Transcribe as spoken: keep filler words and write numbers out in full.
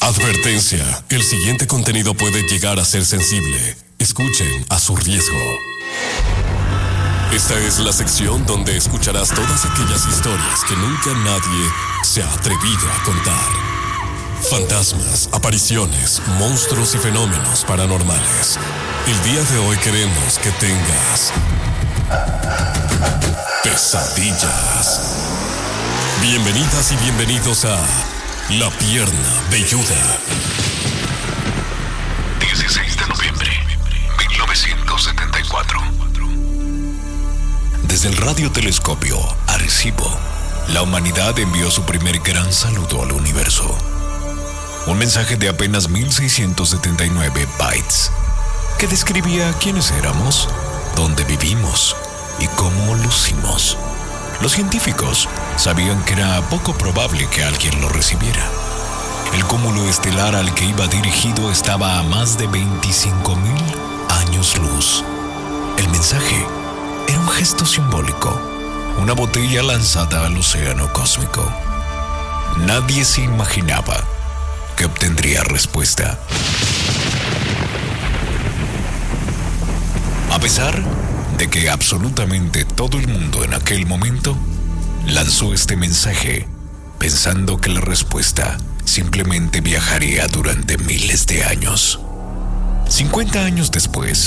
Advertencia, el siguiente contenido puede llegar a ser sensible. Escuchen a su riesgo. Esta es la sección donde escucharás todas aquellas historias que nunca nadie se ha atrevido a contar. Fantasmas, apariciones, monstruos y fenómenos paranormales. El día de hoy queremos que tengas pesadillas. Bienvenidas y bienvenidos a La Pierna Velluda. dieciséis de noviembre, mil novecientos setenta y cuatro. Desde el radiotelescopio Arecibo, la humanidad envió su primer gran saludo al universo. Un mensaje de apenas mil seiscientos setenta y nueve bytes, que describía quiénes éramos, dónde vivimos y cómo lucimos. Los científicos sabían que era poco probable que alguien lo recibiera. El cúmulo estelar al que iba dirigido estaba a más de veinticinco mil años luz. El mensaje era un gesto simbólico, una botella lanzada al océano cósmico. Nadie se imaginaba que obtendría respuesta. A pesar de que absolutamente todo el mundo en aquel momento lanzó este mensaje pensando que la respuesta simplemente viajaría durante miles de años. cincuenta años después,